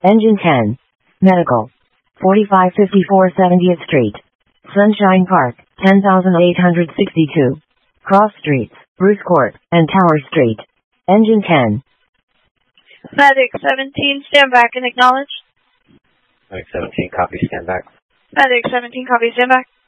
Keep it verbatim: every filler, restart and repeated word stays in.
Engine ten. Medical. forty-five fifty-four seventieth Street. Sunshine Park, ten thousand eight hundred sixty-two. Cross Streets, Bruce Court, and Tower Street. Engine ten. Medic seventeen, stand back and acknowledge. Medic seventeen, copy, stand back. Medic seventeen, copy, stand back.